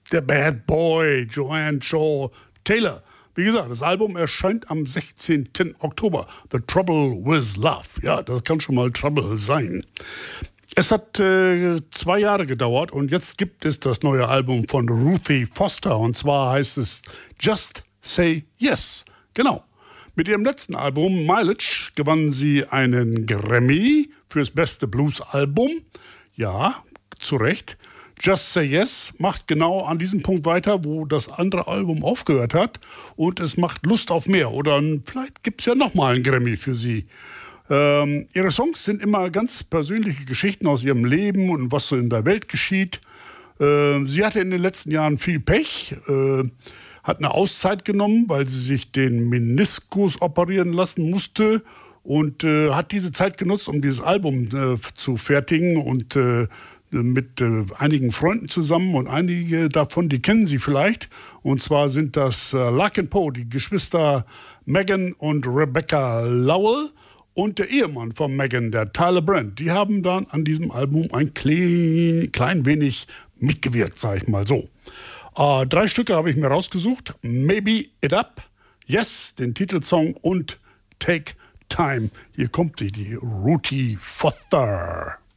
der Bad Boy, Joanne Shaw Taylor. Wie gesagt, das Album erscheint am 16. Oktober. The Trouble with Love. Ja, das kann schon mal Trouble sein. Es hat 2 Jahre gedauert und jetzt gibt es das neue Album von Ruthie Foster. Und zwar heißt es Just Say Yes. Genau. Mit ihrem letzten Album Mileage gewann sie einen Grammy fürs beste Blues-Album. Ja, zu Recht. Just Say Yes macht genau an diesem Punkt weiter, wo das andere Album aufgehört hat. Und es macht Lust auf mehr. Oder vielleicht gibt es ja nochmal einen Grammy für sie. Ihre Songs sind immer ganz persönliche Geschichten aus ihrem Leben und was so in der Welt geschieht. Sie hatte in den letzten Jahren viel Pech, hat eine Auszeit genommen, weil sie sich den Meniskus operieren lassen musste und hat diese Zeit genutzt, um dieses Album zu fertigen und mit einigen Freunden zusammen und einige davon, die kennen Sie vielleicht. Und zwar sind das Larkin Poe, die Geschwister Megan und Rebecca Lowell und der Ehemann von Megan, der Tyler Brand. Die haben dann an diesem Album ein klein wenig mitgewirkt, sag ich mal so. 3 Stücke habe ich mir rausgesucht. Maybe It Up, Yes, den Titelsong und Take Time. Hier kommt sie, die Ruthie Foster.